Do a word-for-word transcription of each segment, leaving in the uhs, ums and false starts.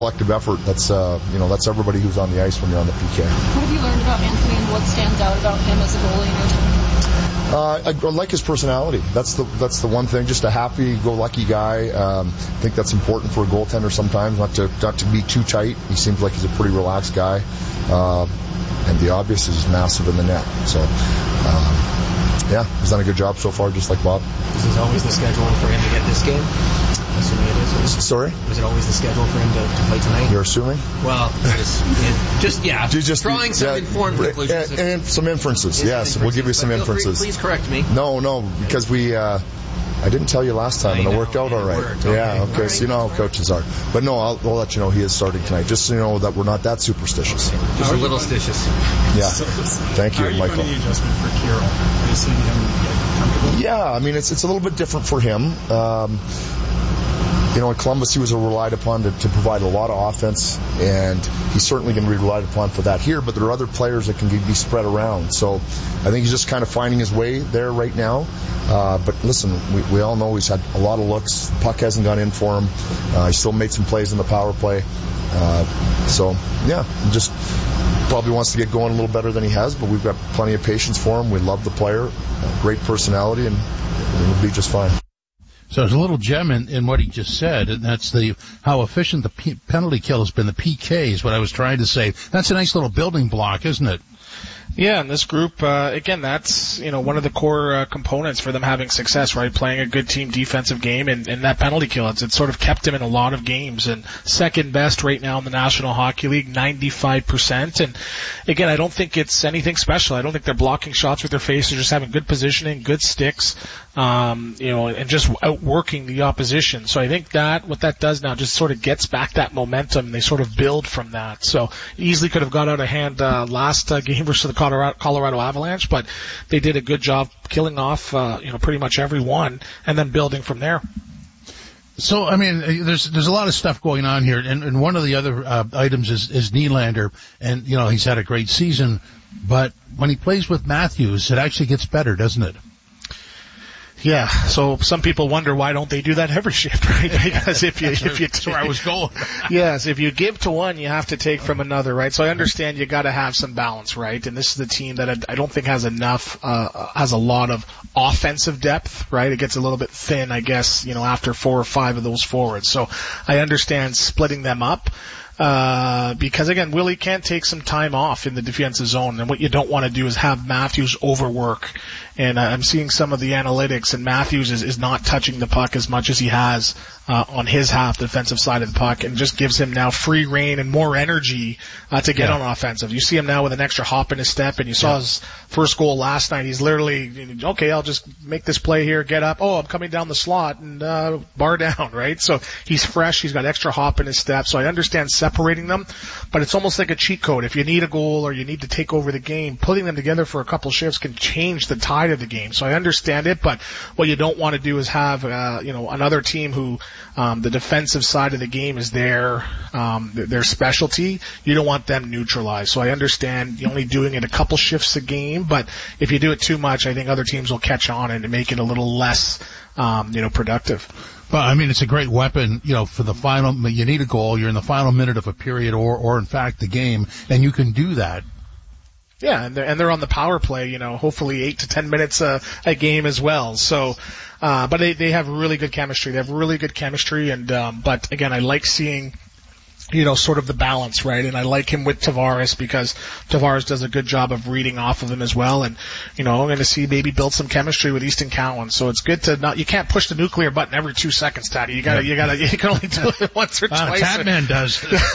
collective effort. That's uh, you know, that's everybody who's on the ice when you're on the P K. What have you learned about Anthony, and what stands out about him as a goalie in your team? Uh, I, I like his personality. That's the that's the one thing. Just a happy-go-lucky guy. Um, I think that's important for a goaltender sometimes, not to not to be too tight. He seems like he's a pretty relaxed guy, uh, and the obvious is massive in the net. So, um, yeah, he's done a good job so far, just like Bob. Is this always the schedule for him to get this game? Assuming it is. Sorry? Was it always the schedule for him to, to play tonight? You're assuming? Well, just, it, just yeah, just, drawing some yeah, informed conclusions. And, and some inferences, yes. Inferences. We'll give you some inferences. Free, please correct me. No, no, because we, uh, I didn't tell you last time, I and know, it worked out all right. Worked, okay. Yeah, okay, right. So you know how coaches are. But no, I'll, I'll let you know he is starting tonight, just so you know that we're not that superstitious. Okay. Just a little stitious. Yeah. Thank you, Michael. How are you Michael. The adjustment for Kirill? Are you seeing him get comfortable? Yeah, I mean, it's it's a little bit different for him. Um, You know, in Columbus, he was relied upon to, to provide a lot of offense, and he's certainly going to be relied upon for that here, but there are other players that can be spread around. So I think he's just kind of finding his way there right now. Uh, but listen, we, we all know he's had a lot of looks. The puck hasn't gone in for him. Uh, he still made some plays in the power play. Uh, so, yeah, he just probably wants to get going a little better than he has, but we've got plenty of patience for him. We love the player, uh, great personality, and he'll be just fine. So there's a little gem in, in what he just said, and that's the how efficient the P- penalty kill has been. The P K is what I was trying to say. That's a nice little building block, isn't it? Yeah, and this group, uh, again, that's, you know, one of the core uh, components for them having success, right? Playing a good team defensive game, and, and that penalty kill, it's, it's sort of kept them in a lot of games, and second best right now in the National Hockey League, ninety-five percent. And again, I don't think it's anything special. I don't think they're blocking shots with their face. They're just having good positioning, good sticks, um, you know, and just outworking the opposition. So I think that, what that does now, just sort of gets back that momentum, and they sort of build from that. So easily could have got out of hand uh, last uh, game versus the Colorado, Colorado Avalanche, but they did a good job killing off, uh, you know, pretty much every one, and then building from there. So, I mean, there's there's a lot of stuff going on here, and, and one of the other uh, items is, is Nylander, and, you know, he's had a great season, but when he plays with Matthews, it actually gets better, doesn't it? Yeah, so some people wonder why don't they do that every shift, right? Because if you that's if you that's where I was going. Yes, if you give to one, you have to take from another, right? So I understand you got to have some balance, right? And this is the team that I don't think has enough, uh, has a lot of offensive depth, right? It gets a little bit thin, I guess, you know, after four or five of those forwards. So I understand splitting them up. Uh, because again, Willie can take some time off in the defensive zone, and what you don't want to do is have Matthews overwork. And uh, I'm seeing some of the analytics, and Matthews is, is not touching the puck as much as he has uh, on his half, the defensive side of the puck, and just gives him now free reign and more energy uh, to get yeah. on offensive. You see him now with an extra hop in his step, and you saw yeah. his first goal last night. He's literally, okay, I'll just make this play here, get up. Oh, I'm coming down the slot, and uh, bar down, right? So he's fresh. He's got extra hop in his step. So I understand separating them, but it's almost like a cheat code. If you need a goal or you need to take over the game, putting them together for a couple shifts can change the tide of the game. So I understand it, but what you don't want to do is have, uh, you know, another team who, um, the defensive side of the game is their, um, their specialty. You don't want them neutralized. So I understand you're only doing it a couple shifts a game, but if you do it too much, I think other teams will catch on and make it a little less, um, you know, productive. Well, I mean, it's a great weapon, you know, for the final, you need a goal, you're in the final minute of a period or, or in fact the game, and you can do that. Yeah, and they're, and they're on the power play, you know, hopefully eight to ten minutes a, a game as well. So, uh, but they, they have really good chemistry. They have really good chemistry, and, um, but again, I like seeing, you know, sort of the balance, right? And I like him with Tavares because Tavares does a good job of reading off of him as well. And, you know, I'm going to see maybe build some chemistry with Easton Cowan. So it's good to not, you can't push the nuclear button every two seconds, Taddy. You gotta, you gotta, you can only do it once or uh, twice. Tatman does.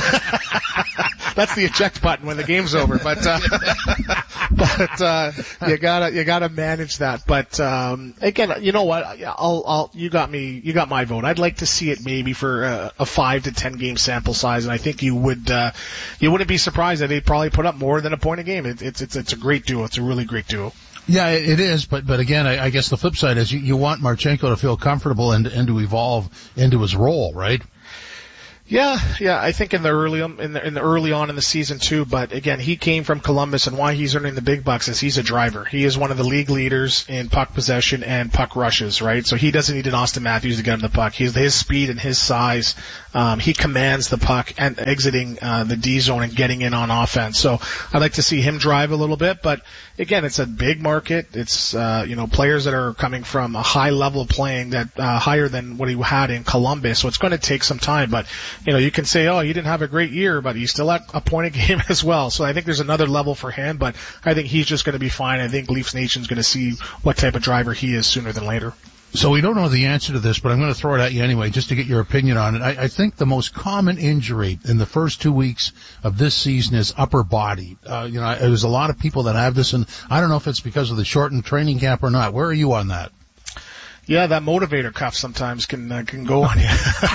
That's the eject button when the game's over. But, uh, but, uh, you gotta, you gotta manage that. But, um, again, you know what? I'll, I'll, you got me, you got my vote. I'd like to see it maybe for a, a five to ten game sample size. And I think you would, uh, you wouldn't be surprised that they'd probably put up more than a point a game. It, it's, it's, it's a great duo. It's a really great duo. Yeah, it is, but, but again, I, I guess the flip side is you, you want Marchenko to feel comfortable and, and to evolve into his role, right? Yeah, yeah, I think in the early in the, in the early on in the season too. But again, he came from Columbus, and why he's earning the big bucks is he's a driver. He is one of the league leaders in puck possession and puck rushes, right? So he doesn't need an Austin Matthews to get him the puck. He's his speed and his size. Um, he commands the puck and exiting uh, the D zone and getting in on offense. So I'd like to see him drive a little bit. But again, it's a big market. It's uh, you know players that are coming from a high level of playing that uh, higher than what he had in Columbus. So it's going to take some time, but. You know, you can say, oh, he didn't have a great year, but he's still at a point a game as well. So I think there's another level for him, but I think he's just going to be fine. I think Leafs Nation's going to see what type of driver he is sooner than later. So we don't know the answer to this, but I'm going to throw it at you anyway, just to get your opinion on it. I, I think the most common injury in the first two weeks of this season is upper body. Uh, you know, there's a lot of people that have this, and I don't know if it's because of the shortened training camp or not. Where are you on that? Yeah, that motivator cuff sometimes can uh, can go on you.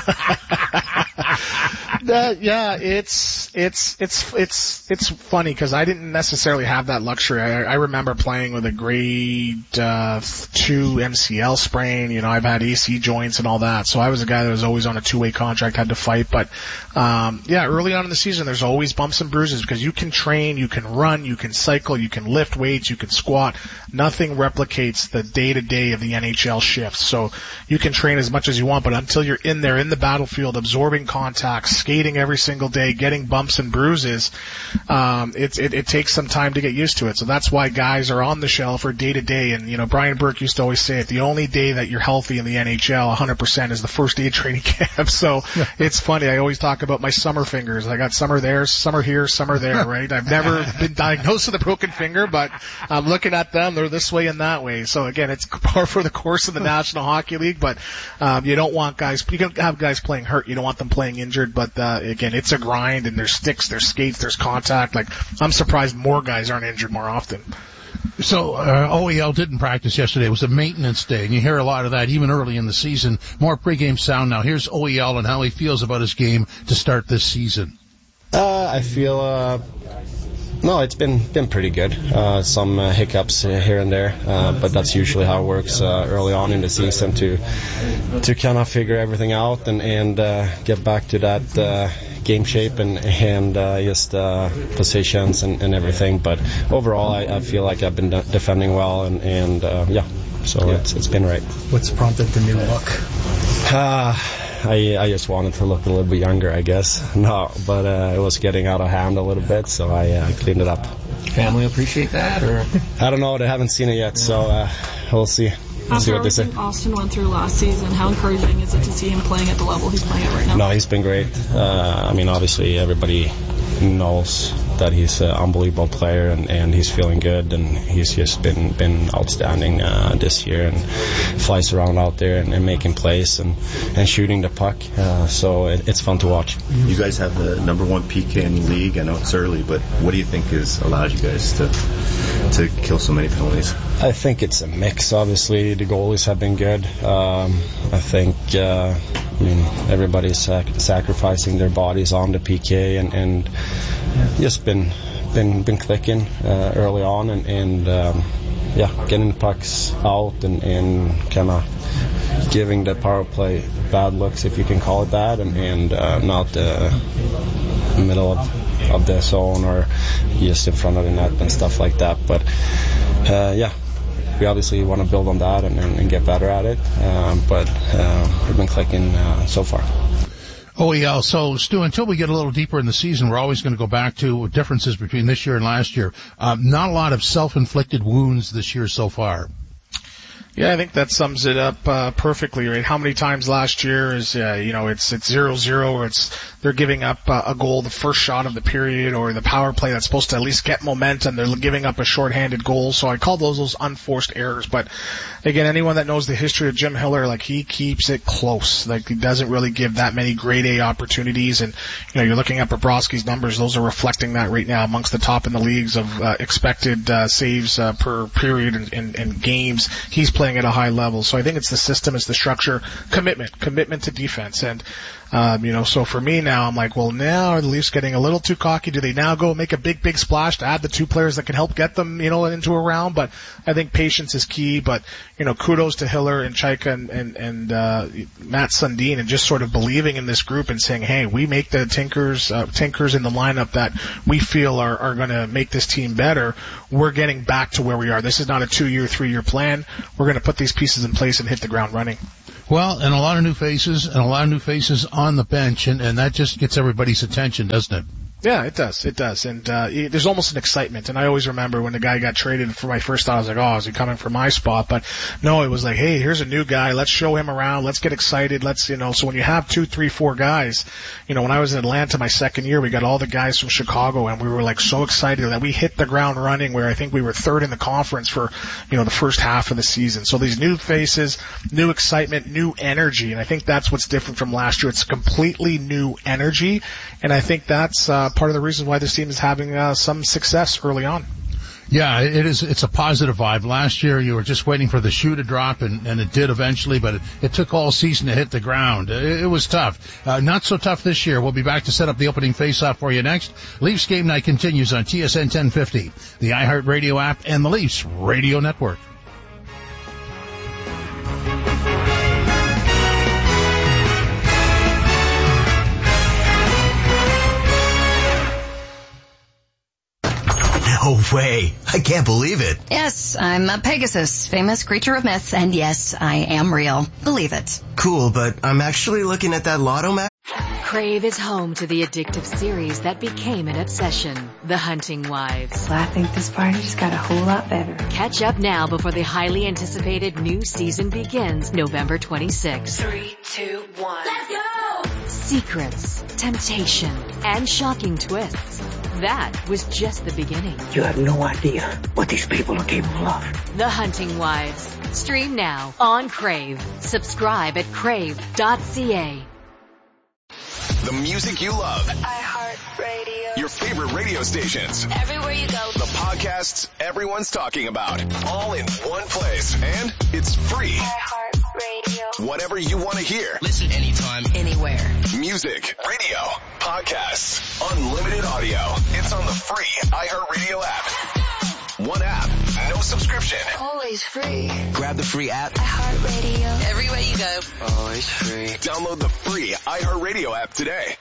That, yeah, it's it's it's it's it's funny because I didn't necessarily have that luxury. I, I remember playing with a grade uh, two M C L sprain. You know, I've had A C joints and all that, so I was a guy that was always on a two-way contract, had to fight. But um, yeah, early on in the season, there's always bumps and bruises because you can train, you can run, you can cycle, you can lift weights, you can squat. Nothing replicates the day-to-day of the N H L shifts. So you can train as much as you want, but until you're in there in the battlefield, absorbing contact, skating every single day, getting bumps and bruises, um, it, it, it takes some time to get used to it. So that's why guys are on the shelf or day to day. And, you know, Brian Burke used to always say it, the only day that you're healthy in the N H L one hundred percent is the first day of training camp. So yeah. It's funny. I always talk about my summer fingers. I got summer there, summer here, summer there, right? I've never been diagnosed with a broken finger, but I'm looking at them. They're this way and that way. So again, it's par for the course in the National Hockey League, but um, you don't want guys, you can have guys playing hurt. You don't want them playing injured, but uh, again, it's a grind, and there's sticks, there's skates, there's contact. Like, I'm surprised more guys aren't injured more often. So uh, O E L didn't practice yesterday. It was a maintenance day, and you hear a lot of that even early in the season. More pregame sound now. Here's O E L and how he feels about his game to start this season. Uh, I feel... Uh No, it's been been pretty good. Uh, some uh, hiccups here and there, uh, but that's usually how it works uh, early on in the season to to kind of figure everything out and and uh, get back to that uh, game shape and and uh, just uh, positions and, and everything. But overall, I, I feel like I've been de- defending well and and uh, yeah, so yeah. it's it's been right. What's prompted the new look? Uh, I I just wanted to look a little bit younger, I guess. No, but uh, it was getting out of hand a little bit, so I uh, cleaned it up. Family appreciate that, or I don't know. They haven't seen it yet, so uh, we'll see. We'll After see what they say. everything Austin went through last season, how encouraging is it to see him playing at the level he's playing at right now? No, he's been great. Uh, I mean, obviously everybody knows that he's an unbelievable player, and, and he's feeling good, and he's just been been outstanding uh, this year, and flies around out there and, and making plays and, and shooting the puck. Uh, so it, it's fun to watch. You guys have the number one P K in the league. I know it's early, but what do you think has allowed you guys to to kill so many penalties? I think it's a mix. Obviously, the goalies have been good. Um, I think uh, I mean everybody's sac- sacrificing their bodies on the P K, and, and just been been been clicking uh, early on, and, and um, yeah, getting the pucks out and, and kind of giving the power play bad looks, if you can call it that, and, and uh, not the middle of, of the zone or just in front of the net and stuff like that. But uh, yeah, we obviously want to build on that and, and, and get better at it. Um, but uh, we've been clicking uh, so far. Oh, yeah. So, Stu, until we get a little deeper in the season, we're always going to go back to differences between this year and last year. Um, not a lot of self-inflicted wounds this year so far. Yeah, I think that sums it up uh, perfectly, right? How many times last year is, uh, you know, it's it's zero zero, or it's they're giving up uh, a goal the first shot of the period, or the power play that's supposed to at least get momentum, they're giving up a shorthanded goal. So I call those those unforced errors. But again, anyone that knows the history of Jim Hiller, like, he keeps it close. Like, he doesn't really give that many grade A opportunities. And you know, you're looking at Bobrovsky's numbers; those are reflecting that right now, amongst the top in the leagues of uh, expected uh, saves uh, per period in, in, in games. He's playing at a high level. So I think it's the system, it's the structure, commitment, commitment to defense. And Um, you know, so for me now, I'm like, well, now are the Leafs getting a little too cocky? Do they now go make a big, big splash to add the two players that can help get them, you know, into a round? But I think patience is key. But, you know, kudos to Hiller and Chaika and, and, and uh, Matt Sundin, and just sort of believing in this group and saying, hey, we make the tinkers, uh, tinkers in the lineup that we feel are, are going to make this team better. We're getting back to where we are. This is not a two-year, three-year plan. We're going to put these pieces in place and hit the ground running. Well, and a lot of new faces, and a lot of new faces on the bench, and, and that just gets everybody's attention, doesn't it? Yeah, it does. It does. And uh there's almost an excitement. And I always remember when the guy got traded, for my first thought, I was like, oh, is he coming for my spot? But no, it was like, hey, here's a new guy. Let's show him around. Let's get excited. Let's, you know, so when you have two, three, four guys, you know, when I was in Atlanta my second year, we got all the guys from Chicago, and we were like so excited that we hit the ground running, where I think we were third in the conference for, you know, the first half of the season. So these new faces, new excitement, new energy. And I think that's what's different from last year. It's completely new energy. And I think that's, uh, part of the reason why this team is having uh, some success early on. Yeah, it is. It's a positive vibe. Last year, you were just waiting for the shoe to drop, and, and it did eventually, but it, it took all season to hit the ground. It, it was tough. Uh, not so tough this year. We'll be back to set up the opening face-off for you next. Leafs Game Night continues on T S N ten fifty, the iHeartRadio app, and the Leafs Radio Network. No way. I can't believe it. Yes, I'm a Pegasus, famous creature of myth, and yes, I am real. Believe it. Cool, but I'm actually looking at that Lotto map. Crave is home to the addictive series that became an obsession, The Hunting Wives. Well, I think this party just got a whole lot better. Catch up now before the highly anticipated new season begins November twenty-sixth. Three, two, one. Let's go! Secrets, temptation, and shocking twists. That was just the beginning. You have no idea what these people are capable of. The Hunting Wives. Stream now on Crave. Subscribe at crave dot c a. The music you love. iHeartRadio. Your favorite radio stations. Everywhere you go. The podcasts everyone's talking about. All in one place. And it's free. iHeartRadio. Whatever you want to hear. Listen anytime, anywhere. Music, radio, podcasts, unlimited audio. It's on the free iHeartRadio app. One app, no subscription. Always free. grab the free app. iHeartRadio. Everywhere you go. Always free. Download the free iHeartRadio app today.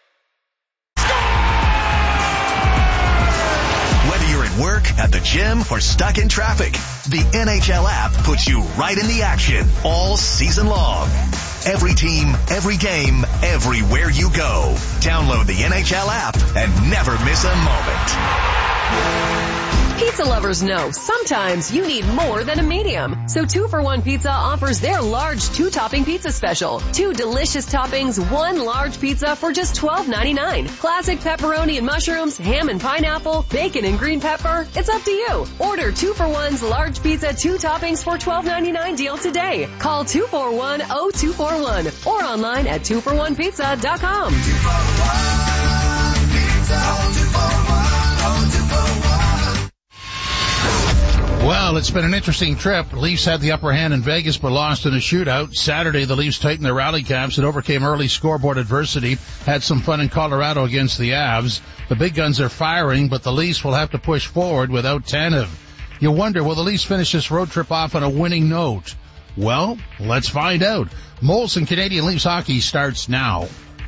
Whether you're at work, at the gym, or stuck in traffic, the N H L app puts you right in the action all season long. Every team, every game, everywhere you go. Download the N H L app and never miss a moment. Pizza lovers know sometimes you need more than a medium. So two for one Pizza offers their large two-topping pizza special. Two delicious toppings, one large pizza for just twelve ninety-nine. Classic pepperoni and mushrooms, ham and pineapple, bacon and green pepper. It's up to you. Order two for one's large pizza, two toppings for twelve ninety-nine deal today. Call two four one, oh two four one or online at two for one pizza dot com. two four one pizza, two four one, oh two four one. Well, it's been an interesting trip. Leafs had the upper hand in Vegas but lost in a shootout. Saturday, the Leafs tightened their rally caps and overcame early scoreboard adversity. Had some fun in Colorado against the Avs. The big guns are firing, but the Leafs will have to push forward without Tanev. You wonder, will the Leafs finish this road trip off on a winning note? Well, let's find out. Molson Canadian Leafs hockey starts now.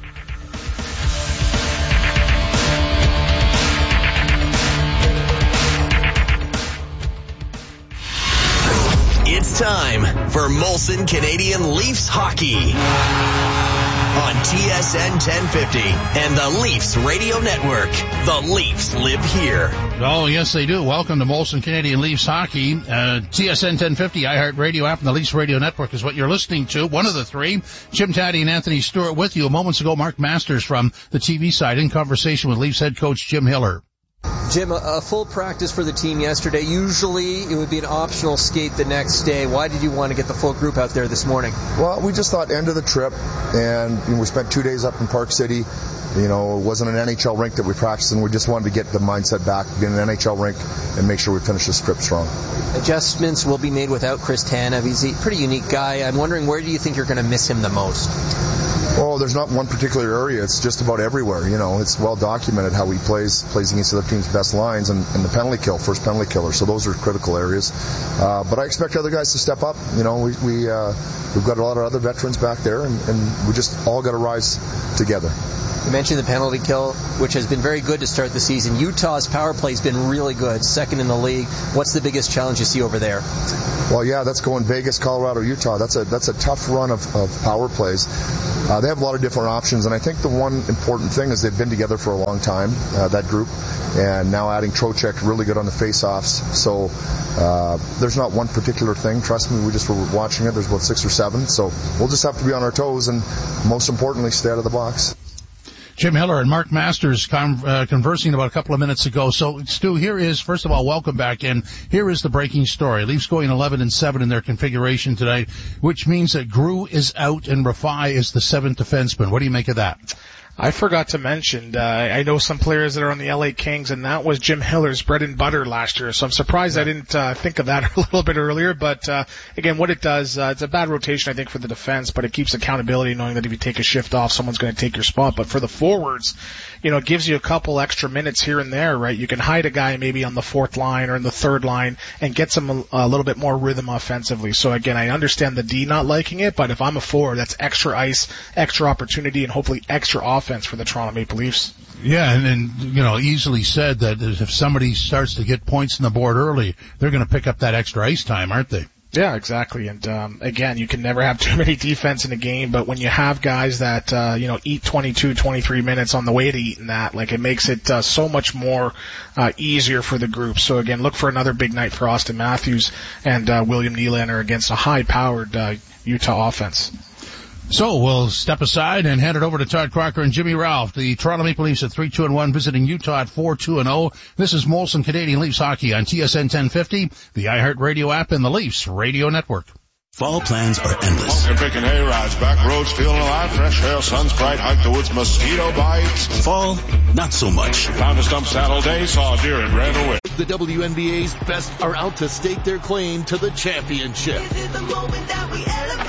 It's time for Molson Canadian Leafs hockey on T S N ten fifty and the Leafs Radio Network. The Leafs live here. Oh, yes, they do. Welcome to Molson Canadian Leafs hockey. Uh, T S N ten fifty, iHeartRadio app, and the Leafs Radio Network is what you're listening to. One of the three. Jim Taddy and Anthony Stewart with you. Moments ago, Mark Masters from the T V side in conversation with Leafs head coach Jim Hiller. Jim, a, a full practice for the team yesterday. Usually it would be an optional skate the next day. Why did you want to get the full group out there this morning? Well, we just thought end of the trip, and you know, we spent two days up in Park City. You know, it wasn't an N H L rink that we practiced in. We just wanted to get the mindset back, get an N H L rink, and make sure we finish this trip strong. Adjustments will be made without Chris Tanev. He's a pretty unique guy. I'm wondering, where do you think you're going to miss him the most? Oh, there's not one particular area. It's just about everywhere. You know, it's well documented how he plays plays against the other team's best lines and, and the penalty kill, first penalty killer. So those are critical areas. Uh, but I expect other guys to step up. You know, we, we uh, we've got a lot of other veterans back there, and, and we just all got to rise together. You mentioned the penalty kill, which has been very good to start the season. Utah's power play has been really good, second in the league. What's the biggest challenge you see over there? Well, yeah, that's going Vegas, Colorado, Utah. That's a that's a tough run of, of power plays. Uh, they have a lot of different options, and I think the one important thing is they've been together for a long time, uh, that group, and now adding Trocheck, really good on the face-offs. So uh, there's not one particular thing. Trust me, we just were watching it. There's about six or seven. So we'll just have to be on our toes and, most importantly, stay out of the box. Jim Hiller and Mark Masters con- uh, conversing about a couple of minutes ago. So, Stu, here is, first of all, welcome back in. Here is the breaking story. Leafs going eleven and seven in their configuration tonight, which means that Grew is out and Rafai is the seventh defenseman. What do you make of that? I forgot to mention, uh, I know some players that are on the L A Kings, and that was Jim Hiller's bread and butter last year, so I'm surprised I didn't uh, think of that a little bit earlier, but uh, again, what it does, uh, it's a bad rotation, I think, for the defense, but it keeps accountability, knowing that if you take a shift off, someone's going to take your spot. But for the forwards, you know, it gives you a couple extra minutes here and there, right? You can hide a guy maybe on the fourth line or in the third line and get some a, a little bit more rhythm offensively. So again, I understand the D not liking it, but if I'm a forward, that's extra ice, extra opportunity, and hopefully extra offense for the Toronto Maple Leafs. Yeah, and, and you know, easily said that if somebody starts to get points on the board early, they're going to pick up that extra ice time, aren't they? Yeah, exactly. And um, again, you can never have too many defense in a game, but when you have guys that uh, you know eat twenty-two, twenty-three minutes on the way to eating that, like it makes it uh, so much more uh, easier for the group. So again, look for another big night for Austin Matthews and uh, William Nylander against a high-powered uh, Utah offense. So we'll step aside and hand it over to Todd Crocker and Jimmy Ralph. The Toronto Maple Leafs at three two and one, visiting Utah at four two and oh. This is Molson Canadian Leafs Hockey on T S N ten fifty, the iHeartRadio app, and the Leafs Radio Network. Fall plans are endless. Pumpkin picking hay rides, back roads feeling alive, fresh air, sun's bright, hike the woods, mosquito bites. Fall, not so much. Found a stump saddle day, saw a deer and ran away. The W N B A's best are out to stake their claim to the championship. This is the moment that we elevate.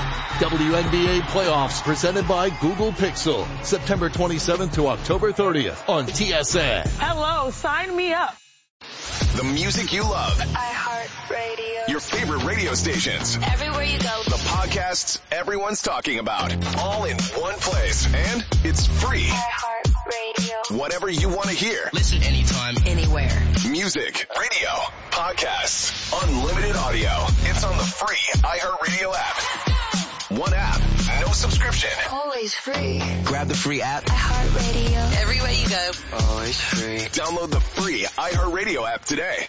W N B A playoffs presented by Google Pixel, September twenty-seventh to October thirtieth on T S N. Hello, sign me up. The music you love. iHeartRadio. Your favorite radio stations. Everywhere you go. The podcasts everyone's talking about. All in one place. And it's free. iHeartRadio. Whatever you want to hear. Listen anytime, anywhere. Music, radio, podcasts, unlimited audio. It's on the free iHeartRadio app. One app, no subscription. Always free. Grab the free app. iHeartRadio. Everywhere you go. Always free. Download the free iHeartRadio app today.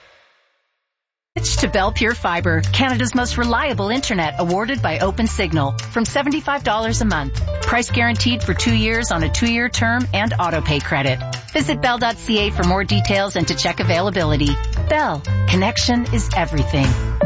Switch to Bell Pure Fiber, Canada's most reliable internet, awarded by OpenSignal, from seventy-five dollars a month. Price guaranteed for two years on a two-year term and auto-pay credit. Visit bell dot c a for more details and to check availability. Bell, connection is everything.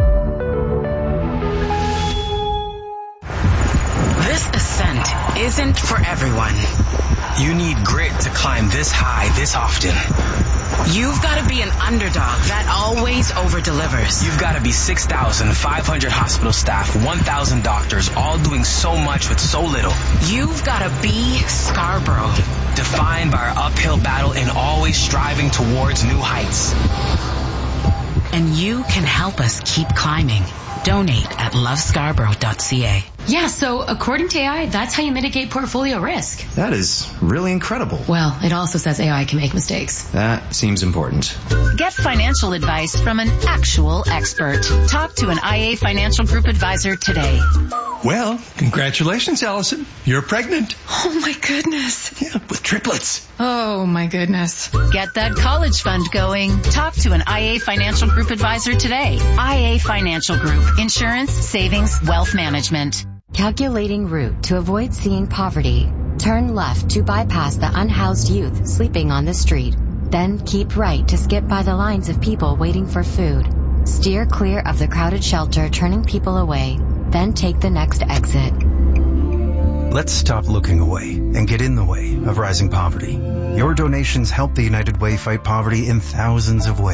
This ascent isn't for everyone. You need grit to climb this high this often. You've got to be an underdog that always over-delivers. You've got to be six thousand five hundred hospital staff, one thousand doctors, all doing so much with so little. You've got to be Scarborough. Defined by our uphill battle and always striving towards new heights. And you can help us keep climbing. Donate at love scarborough dot c a. Yeah, so according to A I, that's how you mitigate portfolio risk. That is really incredible. Well, it also says A I can make mistakes. That seems important. Get financial advice from an actual expert. Talk to an I A Financial Group advisor today. Well, congratulations, Allison. You're pregnant. Oh my goodness. Yeah, with triplets. Oh my goodness. Get that college fund going. Talk to an I A Financial Group advisor today. I A Financial Group. Insurance, savings, wealth management. Calculating route to avoid seeing poverty. Turn left to bypass the unhoused youth sleeping on the street. Then keep right to skip by the lines of people waiting for food. Steer clear of the crowded shelter turning people away. Then take the next exit. Let's stop looking away and get in the way of rising poverty. Your donations help the United Way fight poverty in thousands of ways.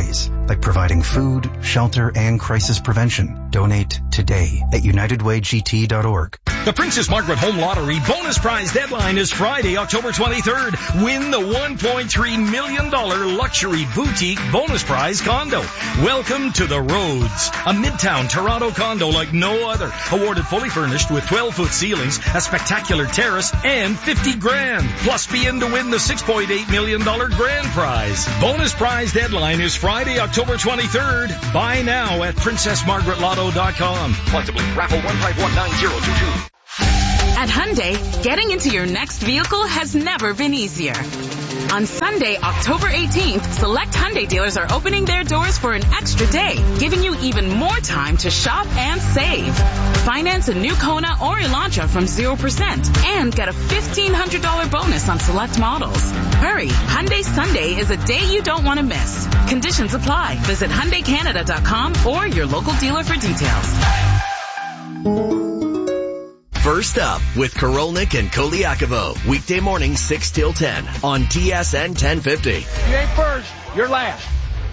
like providing food, shelter, and crisis prevention. Donate today at united way g t dot org. The Princess Margaret Home Lottery bonus prize deadline is Friday, October twenty-third. Win the one point three million dollars luxury boutique bonus prize condo. Welcome to the Rhodes, a midtown Toronto condo like no other. Awarded fully furnished with twelve-foot ceilings, a spectacular terrace, and fifty grand. Plus be in to win the six point eight million dollars grand prize. Bonus prize deadline is Friday, October twenty-third. Buy now at princess margaret lotto dot com. Flexibly, raffle one five one nine zero two two. At Hyundai, getting into your next vehicle has never been easier. On Sunday, October eighteenth, select Hyundai dealers are opening their doors for an extra day, giving you even more time to shop and save. Finance a new Kona or Elantra from zero percent and get a fifteen hundred dollars bonus on select models. Hurry, Hyundai Sunday is a day you don't want to miss. Conditions apply. Visit Hyundai Canada dot com or your local dealer for details. First Up with Korolnik and Koliakovo. Weekday morning six till ten on T S N ten fifty. You ain't first, you're last.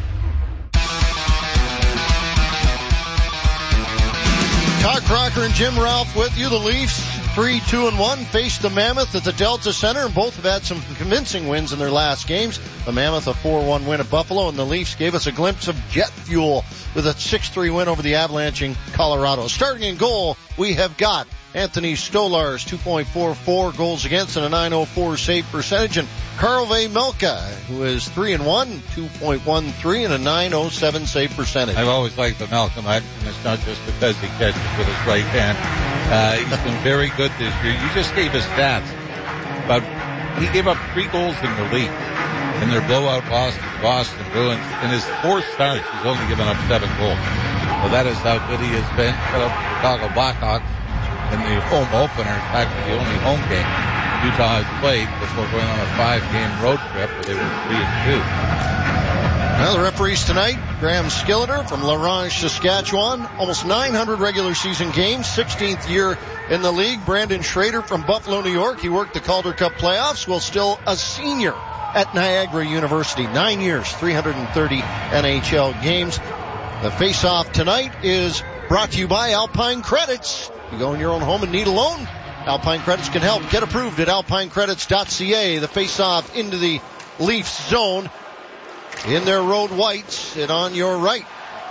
Todd Crocker and Jim Ralph with you. The Leafs, three, two, and one, faced the Mammoth at the Delta Center, and both have had some convincing wins in their last games. The Mammoth, a four one win at Buffalo, and the Leafs gave us a glimpse of jet fuel with a six three win over the Avalanche in Colorado. Starting in goal, we have got Anthony Stolarz, two point four four goals against and a nine oh four save percentage, and Karl Vejmelka, who is three and one, two point one three and a nine oh seven save percentage. I've always liked Vejmelka, Mike, and it's not just because he catches with his right hand. Uh, he's been very good this year. You just gave his stats, but he gave up three goals in the league in their blowout loss to Boston Bruins. In his four starts, he's only given up seven goals. So that is how good he has been. Put up the Chicago Blackhawks in the home opener, in fact, the only home game Utah has played before going on a five-game road trip where they were three and two. Now the referees tonight, Graham Skilleter from Larange, Saskatchewan, almost nine hundred regular season games, sixteenth year in the league. Brandon Schrader from Buffalo, New York, he worked the Calder Cup playoffs, while still a senior at Niagara University. Nine years, three hundred thirty N H L games. The face-off tonight is brought to you by Alpine Credits. You go in your own home and need a loan? Alpine Credits can help. Get approved at alpine credits dot c a. The face-off into the Leafs zone in their road whites and on your right.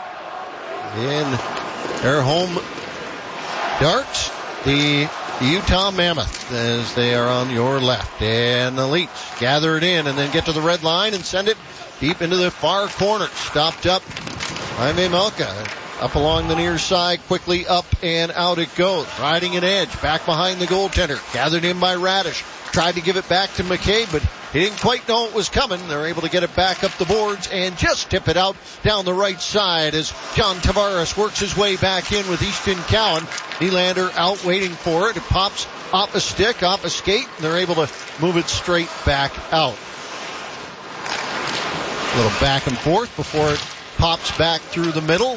In their home darts, the Utah Mammoth as they are on your left. And the Leafs gather it in and then get to the red line and send it deep into the far corner. Stopped up by Vejmelka. Up along the near side, quickly up and out it goes. Riding an edge, back behind the goaltender. Gathered in by Radish. Tried to give it back to McCabe, but he didn't quite know it was coming. They're able to get it back up the boards and just tip it out down the right side as John Tavares works his way back in with Easton Cowan. Nylander out waiting for it. It pops off a stick, off a skate, and they're able to move it straight back out. A little back and forth before it pops back through the middle.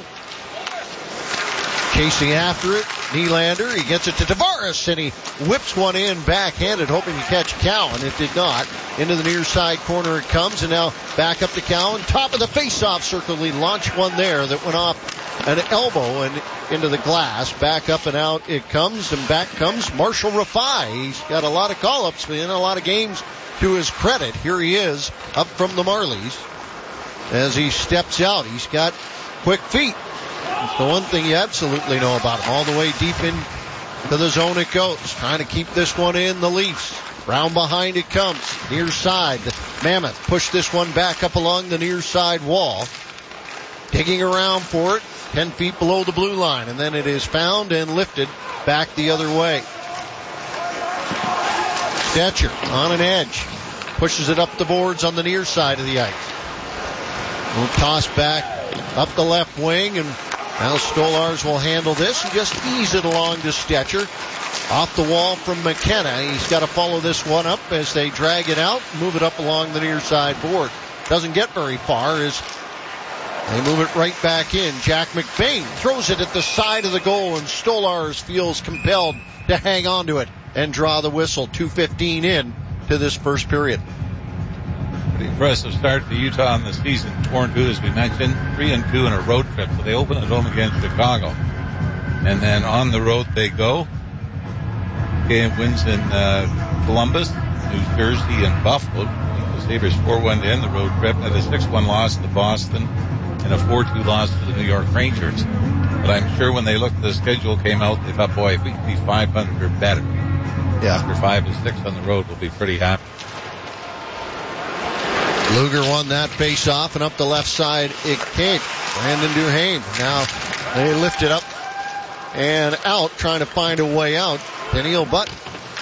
Chasing after it, Nylander, he gets it to Tavares, and he whips one in backhanded, hoping to catch Cowan. It did not. Into the near side corner it comes, and now back up to Cowan. Top of the face-off circle, he launched one there that went off an elbow and into the glass. Back up and out it comes, and back comes Marshall Rafai. He's got a lot of call-ups, but in a lot of games to his credit. Here he is, up from the Marlies. As he steps out, he's got quick feet. It's the one thing you absolutely know about him. All the way deep in to the zone it goes. Trying to keep this one in, the Leafs. Round behind it comes. Near side. The Mammoth push this one back up along the near side wall. Digging around for it. Ten feet below the blue line. And then it is found and lifted back the other way. Stetcher on an edge. Pushes it up the boards on the near side of the ice. We'll toss back up the left wing, and now Stolarz will handle this and just ease it along to Stetcher. Off the wall from McKenna. He's got to follow this one up as they drag it out, move it up along the near side board. Doesn't get very far as they move it right back in. Jack McBain throws it at the side of the goal, and Stolarz feels compelled to hang on to it and draw the whistle. two fifteen in to this first period. Pretty impressive start to Utah in the season. Four and two, as we mentioned, three and two in a road trip. So they open at home against Chicago, and then on the road they go. Game wins in uh, Columbus, New Jersey, and Buffalo. The Sabres four one to end the road trip, and a six one loss to Boston, and a four two loss to the New York Rangers. But I'm sure when they looked at the schedule came out, they thought, boy, if we could be five hundred or better. Yeah. After five to six on the road, we'll be pretty happy. Luger won that face-off, and up the left side it came. Brandon Duhaime. Now they lift it up and out, trying to find a way out. Daniil Button.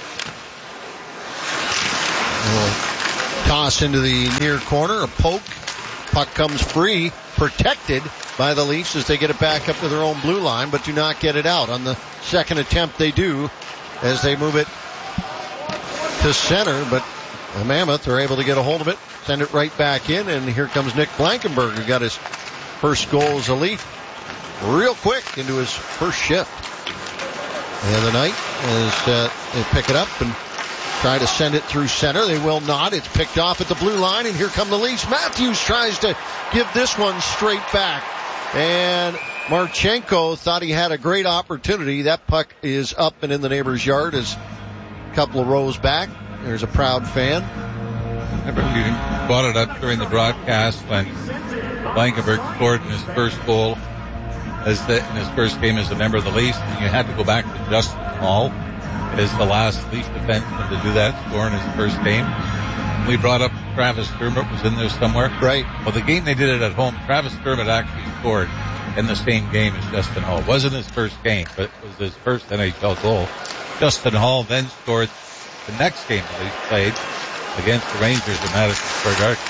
Toss into the near corner, a poke. Puck comes free, protected by the Leafs as they get it back up to their own blue line, but do not get it out. On the second attempt they do, as they move it to center, but the Mammoth are able to get a hold of it, send it right back in, and here comes Nick Blankenberg, who got his first goal as a Leaf real quick into his first shift. The other night, as uh, they pick it up and try to send it through center. They will not. It's picked off at the blue line, and here come the Leafs. Matthews tries to give this one straight back, and Marchenko thought he had a great opportunity. That puck is up and in the neighbor's yard as a couple of rows back. There's a proud fan. Remember, you brought it up during the broadcast when Blankenberg scored in his first goal as the, in his first game as a member of the Leafs, and you had to go back to Justin Hall as the last Leaf defenseman to do that, score in his first game. We brought up Travis Dermott was in there somewhere. Right. Well, the game they did it at home, Travis Dermott actually scored in the same game as Justin Hall. It wasn't his first game, but it was his first N H L goal. Justin Hall then scored the next game that he played against the Rangers in Madison Square Garden.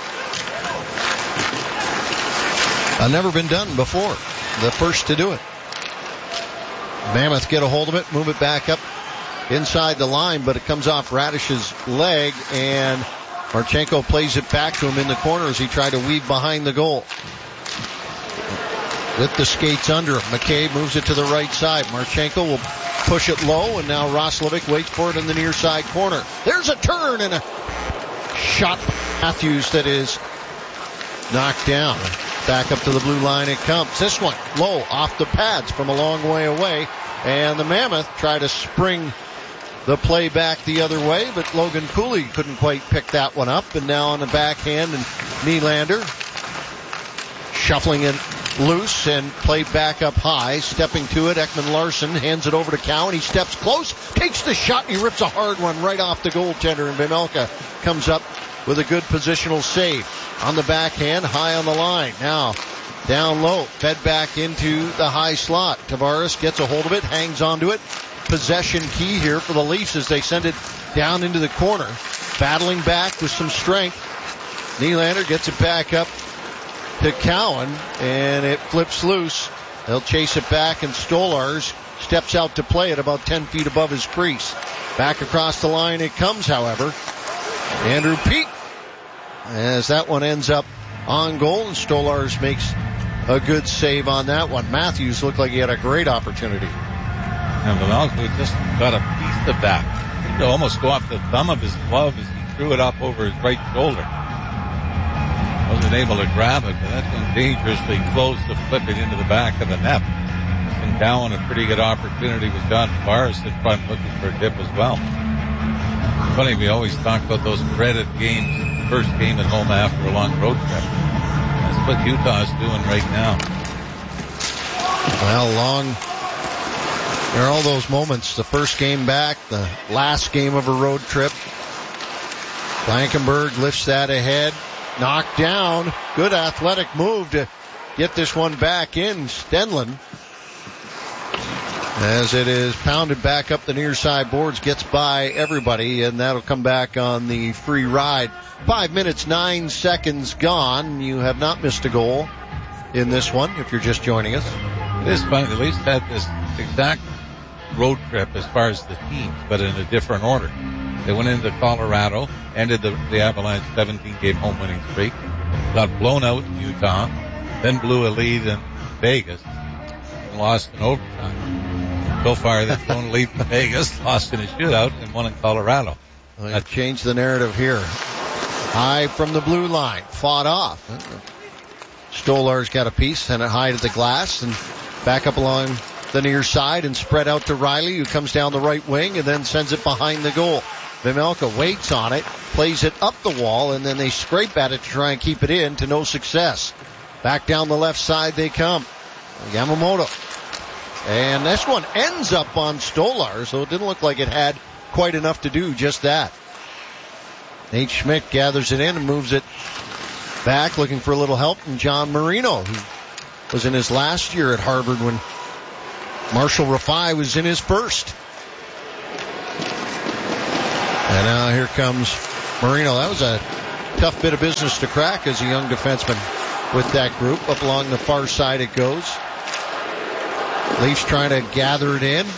I've never been done before. The first to do it. Mammoth get a hold of it, move it back up inside the line, but it comes off Radish's leg, and Marchenko plays it back to him in the corner as he tried to weave behind the goal. With the skates under him, McCabe moves it to the right side. Marchenko will push it low, and now Roslovic waits for it in the near side corner. There's a turn and a shot Matthews that is knocked down. Back up to the blue line it comes. This one low off the pads from a long way away, and the Mammoth try to spring the play back the other way, but Logan Cooley couldn't quite pick that one up, and now on the backhand, and Nylander shuffling it loose and played back up high, stepping to it. Ekman Larsson hands it over to Cowan. He steps close, takes the shot, and he rips a hard one right off the goaltender, and Vejmelka comes up with a good positional save. On the backhand, high on the line. Now, down low, fed back into the high slot. Tavares gets a hold of it, hangs onto it. Possession key here for the Leafs as they send it down into the corner. Battling back with some strength. Nylander gets it back up to Cowan, and it flips loose. They'll chase it back, and Stolarz steps out to play it about ten feet above his crease. Back across the line it comes, however. Andrew Peeke, as that one ends up on goal, and Stolarz makes a good save on that one. Matthews looked like he had a great opportunity. And Vejmelka just got a piece of that. He could almost go off the thumb of his glove as he threw it up over his right shoulder. Wasn't able to grab it, but that one dangerously close to flip it into the back of the net. And Cowan a pretty good opportunity with John Tavares in front looking for a dip as well. Funny, we always talk about those dreaded games, first game at home after a long road trip. That's what Utah's doing right now. Well, long, there are all those moments, the first game back, the last game of a road trip. Blankenberg lifts that ahead, knocked down, good athletic move to get this one back in. Stenlund, as it is pounded back up the near side boards, gets by everybody, and that'll come back on the free ride. Five minutes, nine seconds gone. You have not missed a goal in this one if you're just joining us. It is funny. The Leafs had this exact road trip as far as the teams, but in a different order. They went into Colorado, ended the, the Avalanche seventeen-game home winning streak, got blown out in Utah, then blew a lead in Vegas, and lost in overtime. So far, they've blown a lead in Vegas, lost in a shootout, and won in Colorado. Well, that changed the narrative here. High from the blue line. Fought off. Stolar's got a piece, sent it high to the glass, and back up along the near side and spread out to Riley, who comes down the right wing and then sends it behind the goal. Vejmelka waits on it, plays it up the wall, and then they scrape at it to try and keep it in, to no success. Back down the left side they come. Yamamoto. And this one ends up on Stolar, so it didn't look like it had quite enough to do just that. Nate Schmidt gathers it in and moves it back, looking for a little help from John Marino, who was in his last year at Harvard when Marshall Rafai was in his first. And now here comes Marino. That was a tough bit of business to crack as a young defenseman with that group. Up along the far side it goes. Leafs trying to gather it in.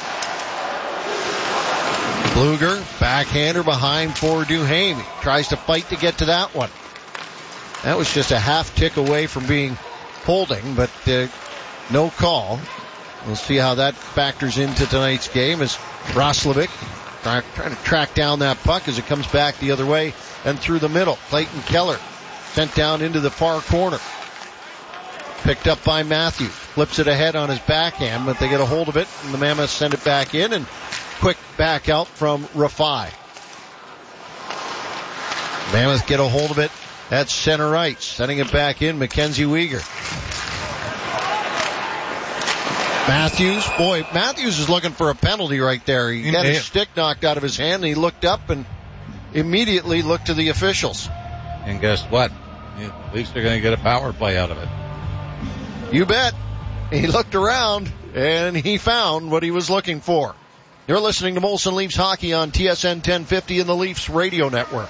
Bluger, backhander behind for Duhaime. He tries to fight to get to that one. That was just a half tick away from being holding, but uh, no call. We'll see how that factors into tonight's game as Roslovic try, trying to track down that puck as it comes back the other way and through the middle. Clayton Keller sent down into the far corner. Picked up by Matthews. Flips it ahead on his backhand, but they get a hold of it, and the Mammoths send it back in, and quick back out from Rafai. Mammoth get a hold of it at center ice. Sending it back in, Mackenzie Weegar. Matthews, boy, Matthews is looking for a penalty right there. He got his stick knocked out of his hand, and he looked up and immediately looked to the officials. And guess what? At least they're going to get a power play out of it. You bet. He looked around, and he found what he was looking for. You're listening to Molson Leafs Hockey on T S N ten fifty in the Leafs radio network.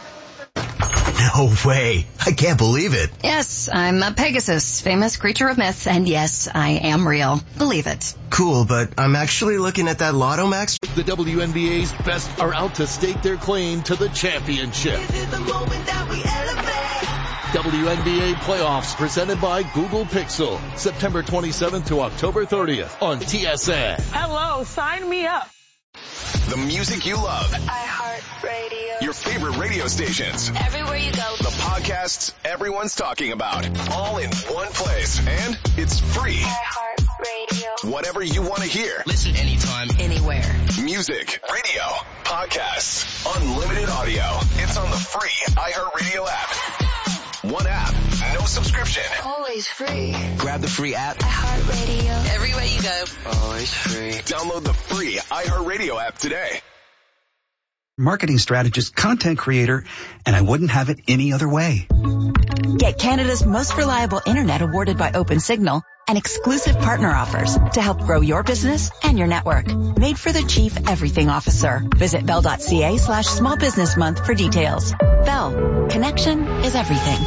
No way. I can't believe it. Yes, I'm a Pegasus, famous creature of myth, and yes, I am real. Believe it. Cool, but I'm actually looking at that Lotto Max. The W N B A's best are out to stake their claim to the championship. This is the moment that we elevate. W N B A playoffs presented by Google Pixel. September twenty-seventh to October thirtieth on T S N. Hello, sign me up. The music you love. iHeartRadio. Your favorite radio stations. Everywhere you go. The podcasts everyone's talking about. All in one place. And it's free. iHeartRadio. Whatever you want to hear. Listen anytime, anywhere. Music, radio, podcasts, unlimited audio. It's on the free iHeartRadio app. One app, no subscription. Always free. Grab the free app. iHeartRadio. Everywhere you go. Always free. Download the free iHeartRadio app today. Marketing strategist, content creator, and I wouldn't have it any other way. Get Canada's most reliable internet awarded by OpenSignal and exclusive partner offers to help grow your business and your network. Made for the Chief Everything Officer. Visit bell.ca slash small business month for details. Bell. Connection is everything.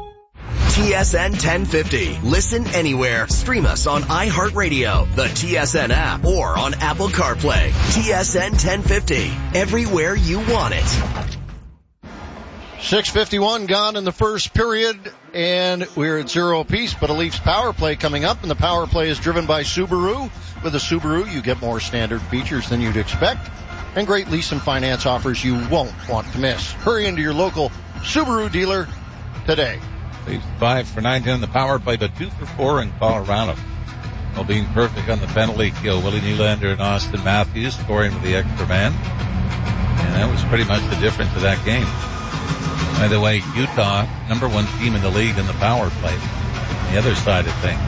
T S N ten fifty. Listen anywhere. Stream us on iHeartRadio, the T S N app, or on Apple CarPlay. T S N ten fifty. Everywhere you want it. six fifty-one gone in the first period, and we're at zero apiece, but a Leafs power play coming up, and the power play is driven by Subaru. With a Subaru, you get more standard features than you'd expect, and great lease and finance offers you won't want to miss. Hurry into your local Subaru dealer today. Leafs five for nineteen in the power play, but two for four in Colorado. Well, being perfect on the penalty kill, Willie Nylander and Austin Matthews scoring with the extra man. And that was pretty much the difference of that game. By the way, Utah, number one team in the league in the power play. The other side of things.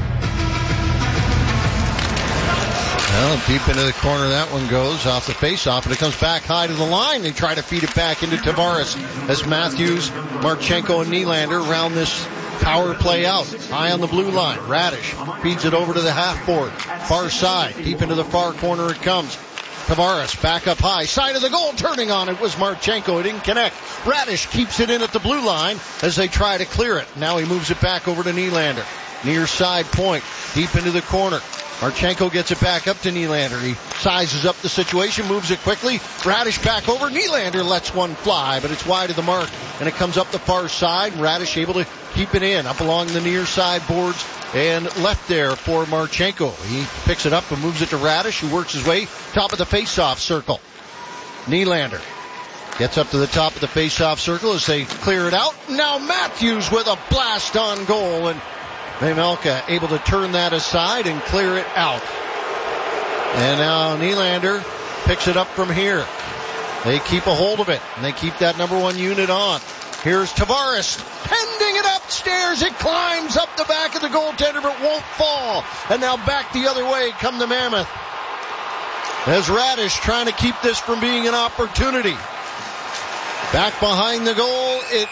Well, deep into the corner that one goes off the face-off, and it comes back high to the line. They try to feed it back into Tavares as Matthews, Marchenko, and Nylander round this power play out. High on the blue line. Radish feeds it over to the half board. Far side. Deep into the far corner it comes. Tavares back up high. Side of the goal. Turning on it was Marchenko. It didn't connect. Radish keeps it in at the blue line as they try to clear it. Now he moves it back over to Nylander. Near side point. Deep into the corner. Marchenko gets it back up to Nylander. He sizes up the situation, moves it quickly. Radish back over. Nylander lets one fly, but it's wide of the mark, and it comes up the far side. Radish able to keep it in, up along the near side boards, and left there for Marchenko. He picks it up and moves it to Radish, who works his way top of the face-off circle. Nylander Gets up to the top of the face-off circle as they clear it out. Now Matthews with a blast on goal, and Vejmelka able to turn that aside and clear it out. And now Nylander picks it up from here. They keep a hold of it, and they keep that number one unit on. Here's Tavares, pending it upstairs. It climbs up the back of the goaltender, but won't fall. And now back the other way come the Mammoth. As Radish trying to keep this from being an opportunity. Back behind the goal, it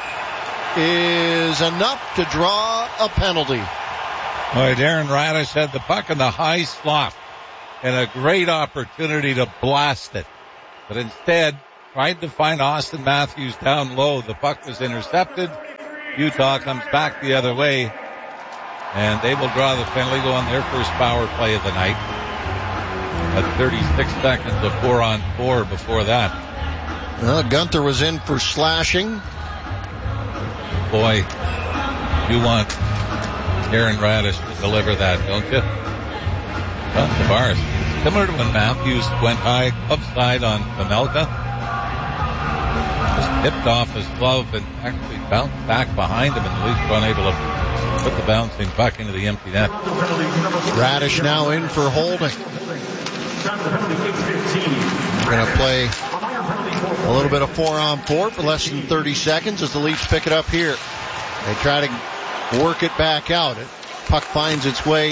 is enough to draw a penalty. Boy, Darren Radish had the puck in the high slot and a great opportunity to blast it. But instead, tried to find Austin Matthews down low. The puck was intercepted. Utah comes back the other way, and they will draw the penalty, go on their first power play of the night. At thirty-six seconds of four on four before that. Well, Gunther was in for slashing. Boy, you want Darren Radish to deliver that, don't you? Well, Tavares. Similar to when Matthews went high upside on Vejmelka. Just tipped off his glove and actually bounced back behind him, and the Leafs were unable to put the bouncing puck into the empty net. Radish now in for holding. We're going to play a little bit of four on four for less than thirty seconds as the Leafs pick it up here. They try to work it back out. It, puck finds its way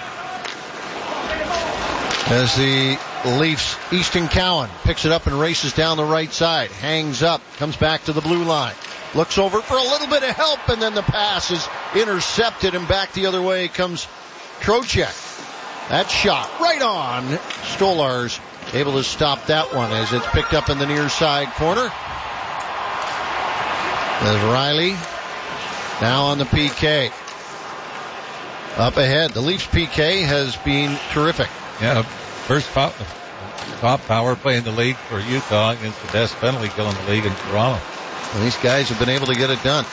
as the Leafs, Easton Cowan picks it up and races down the right side. Hangs up, comes back to the blue line. Looks over for a little bit of help, and then the pass is intercepted, and back the other way comes Trocheck. That shot right on. Stolarz able to stop that one as it's picked up in the near side corner. There's Riley now on the P K. Up ahead, the Leafs P K has been terrific. Yeah, first top, top power play in the league for Utah against the best penalty kill in the league in Toronto. And these guys have been able to get it done.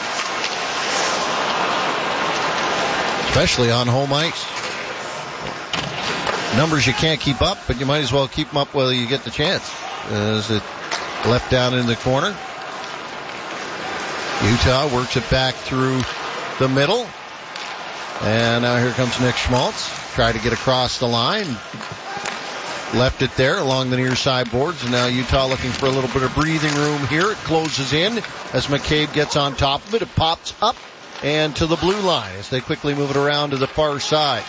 Especially on home ice. Numbers you can't keep up, but you might as well keep them up while you get the chance. As it left down in the corner. Utah works it back through the middle. And now here comes Nick Schmaltz. Try to get across the line. Left it there along the near side boards. And now Utah looking for a little bit of breathing room here. It closes in as McCabe gets on top of it. It pops up and to the blue line as they quickly move it around to the far side.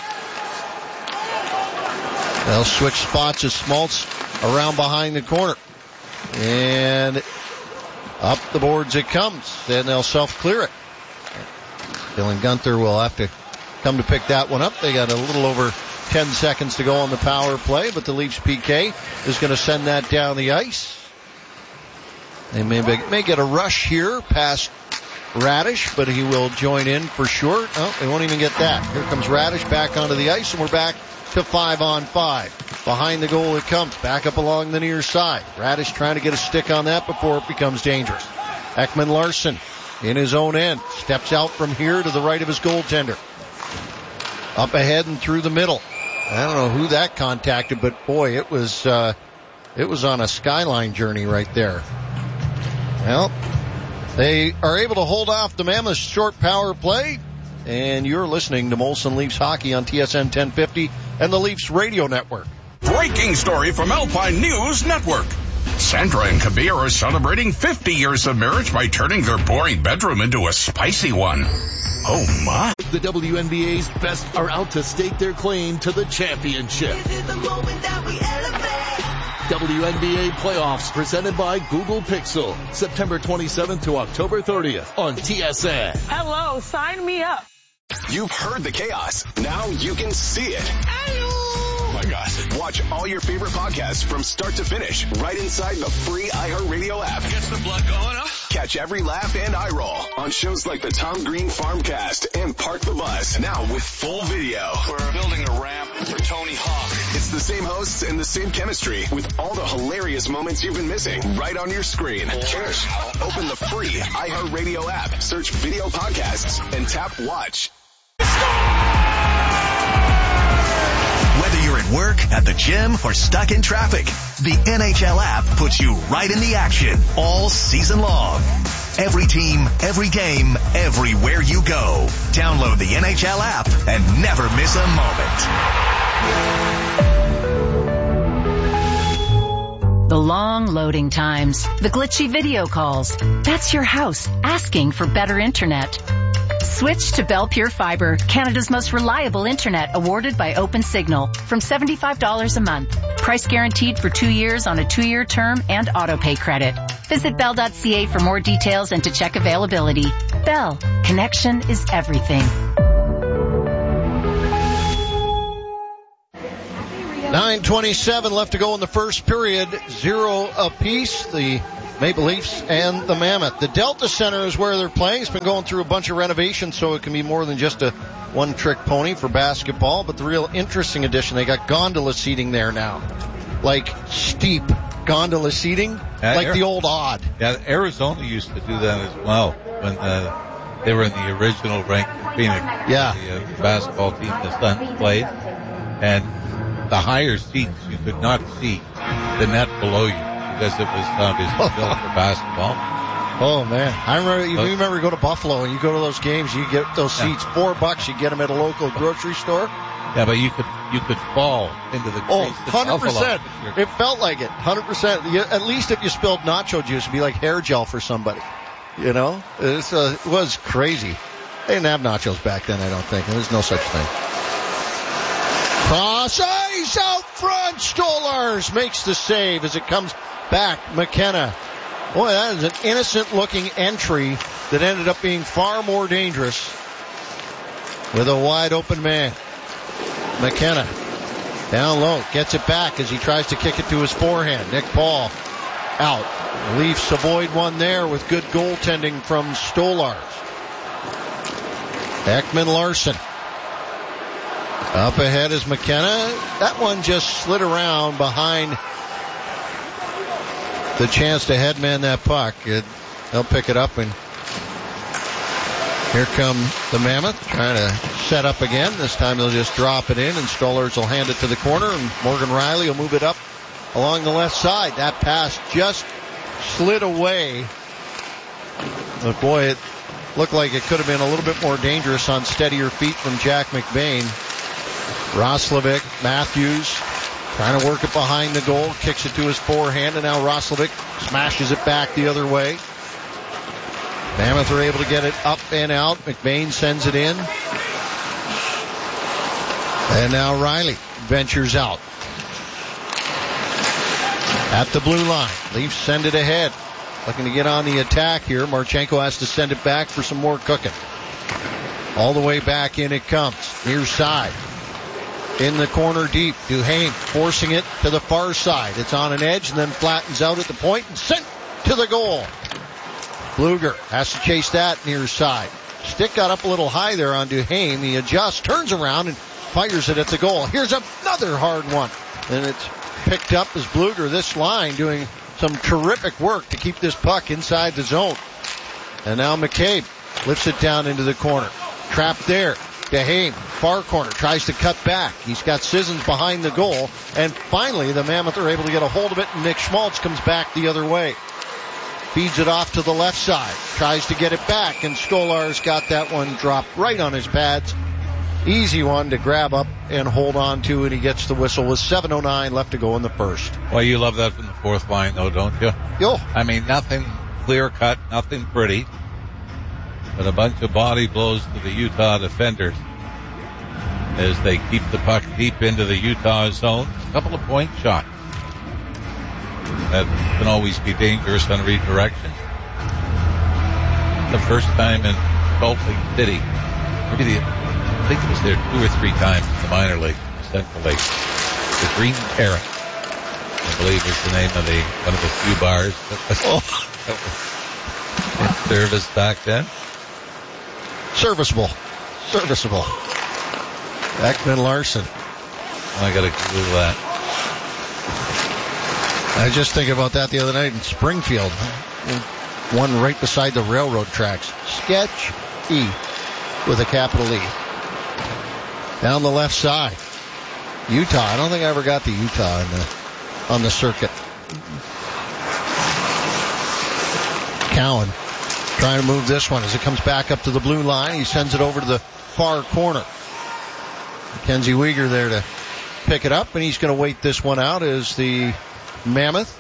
They'll switch spots as Schmaltz around behind the corner. And up the boards it comes. Then they'll self-clear it. Dylan Gunther will have to come to pick that one up. They got a little over ten seconds to go on the power play, but the Leafs P K is going to send that down the ice. They may, may get a rush here past Radish, but he will join in for sure. Oh, they won't even get that. Here comes Radish back onto the ice, and we're back to five on five. Behind the goal it comes, back up along the near side. Radish trying to get a stick on that before it becomes dangerous. Ekman Larsson in his own end, steps out from here to the right of his goaltender. Up ahead and through the middle. I don't know who that contacted, but boy, it was, uh, it was on a skyline journey right there. Well, they are able to hold off the Mammoth's short power play, and you're listening to Molson Leafs Hockey on T S N ten fifty and the Leafs Radio Network. Breaking story from Alpine News Network. Sandra and Kabir are celebrating fifty years of marriage by turning their boring bedroom into a spicy one. Oh my. The W N B A's best are out to stake their claim to the championship. W N B A playoffs presented by Google Pixel. September twenty-seventh to October thirtieth on T S N. Hello, sign me up. You've heard the chaos. Now you can see it. Oh my gosh. Watch all your favorite podcasts from start to finish right inside the free iHeartRadio app. Gets the blood going, huh? Catch every laugh and eye roll on shows like the Tom Green Farmcast and Park the Bus. Now with full video. We're building a ramp for Tony Hawk. It's the same hosts and the same chemistry with all the hilarious moments you've been missing right on your screen. Cheers. Open the free iHeartRadio app, search video podcasts, and tap watch. Whether you're at work, at the gym, or stuck in traffic, The N H L app puts you right in the action all season long. Every team, every game, everywhere you go. Download the N H L app and never miss a moment. The long loading times, the glitchy video calls. That's your house asking for better internet. Switch to Bell Pure Fiber, Canada's most reliable internet, awarded by Open Signal, from seventy-five dollars a month. Price guaranteed for two years on a two-year term and auto-pay credit. Visit bell dot c a for more details and to check availability. Bell, connection is everything. nine twenty-seven left to go in the first period. Zero apiece. The Maple Leafs and the Mammoth. The Delta Center is where they're playing. It's been going through a bunch of renovations, so it can be more than just a one-trick pony for basketball. But the real interesting addition, they got gondola seating there now. Like steep gondola seating, yeah, like Air- the old odd. Yeah, Arizona used to do that as well when uh, they were in the original rank in Phoenix. Yeah. The uh, basketball team the Suns played. And the higher seats, you could not see the net below you because it was obviously built for basketball. Oh man, I remember. You remember you go to Buffalo and you go to those games. You get those seats, yeah. four bucks. You get them at a local grocery store. Yeah, but you could you could fall into the oh, one hundred percent. It felt like it, one hundred percent. At least if you spilled nacho juice, it'd be like hair gel for somebody. You know, it's, uh, it was crazy. They didn't have nachos back then, I don't think. There's no such thing. Cross ice out front. Stolars makes the save as it comes back. McKenna. Boy, that is an innocent-looking entry that ended up being far more dangerous with a wide-open man. McKenna down low, gets it back as he tries to kick it to his forehand. Nick Paul out. Leafs avoid one there with good goaltending from Stolars. Ekman Larson. Up ahead is McKenna. That one just slid around behind the chance to headman that puck. It, they'll pick it up, and here come the Mammoth trying to set up again. This time they'll just drop it in, and Stolars will hand it to the corner, and Morgan Riley will move it up along the left side. That pass just slid away. But boy, it looked like it could have been a little bit more dangerous on steadier feet from Jack McBain. Roslovic, Matthews, trying to work it behind the goal, kicks it to his forehand, and now Roslovic smashes it back the other way. Mammoth are able to get it up and out. McBain sends it in. And now Riley ventures out. At the blue line. Leafs send it ahead. Looking to get on the attack here. Marchenko has to send it back for some more cooking. All the way back in it comes. Near side. In the corner deep. Duhaime forcing it to the far side. It's on an edge and then flattens out at the point and sent to the goal. Bluger has to chase that near side. Stick got up a little high there on Duhaime. He adjusts, turns around, and fires it at the goal. Here's another hard one. And it's picked up as Bluger, this line, doing some terrific work to keep this puck inside the zone. And now McCabe lifts it down into the corner. Trapped there. Duhaime, far corner, tries to cut back. He's got Sissons behind the goal. And finally, the Mammoth are able to get a hold of it, and Nick Schmaltz comes back the other way. Feeds it off to the left side. Tries to get it back, and Stolars got that one dropped right on his pads. Easy one to grab up and hold on to, and he gets the whistle with seven oh nine left to go in the first. Well, you love that from the fourth line, though, don't you? Yo. I mean, nothing clear-cut, nothing pretty, but a bunch of body blows to the Utah defenders as they keep the puck deep into the Utah zone. A couple of point shots. That can always be dangerous on redirection. The first time in Salt Lake City. Maybe the, I think it was there two or three times in the minor league, Central League. The Green Parrot, I believe was the name of the one of the few bars that was, oh. that was in service back then. Serviceable. Serviceable. Ekman Larson. I gotta Google that. I was just thinking about that the other night in Springfield. One right beside the railroad tracks. Sketch E with a capital E. Down the left side. Utah. I don't think I ever got the Utah in the on the circuit. Cowan trying to move this one as it comes back up to the blue line. He sends it over to the far corner. Mackenzie Weegar there to pick it up, and he's going to wait this one out as the Mammoth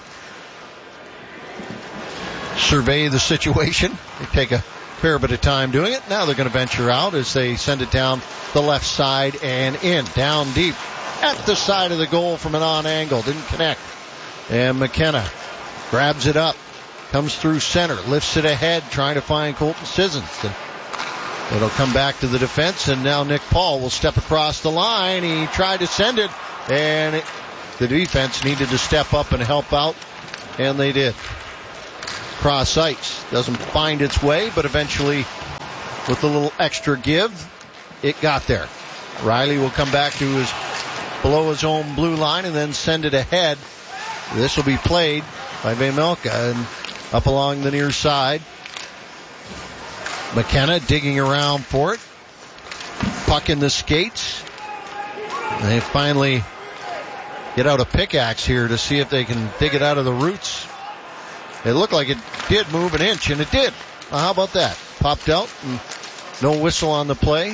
survey the situation. They take a fair bit of time doing it. Now they're going to venture out as they send it down the left side and in. Down deep at the side of the goal from an on angle. Didn't connect. And McKenna grabs it up. Comes through center. Lifts it ahead trying to find Colton Sissons. And it'll come back to the defense, and now Nick Paul will step across the line. He tried to send it, and it, the defense needed to step up and help out, and they did. Cross ice. Doesn't find its way, but eventually, with a little extra give, it got there. Riley will come back to his below his own blue line and then send it ahead. This will be played by Vejmelka and up along the near side. McKenna digging around for it. Puck in the skates. And they finally get out a pickaxe here to see if they can dig it out of the roots. It looked like it did move an inch, and it did. Well, how about that? Popped out, and no whistle on the play.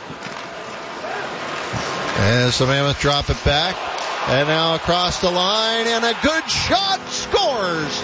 As the Mammoth drop it back. And now across the line, and a good shot, scores!